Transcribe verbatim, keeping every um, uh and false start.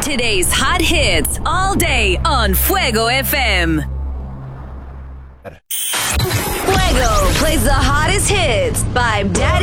Today's hot hits all day on Fuego F M. Fuego plays the hottest hits by Daddy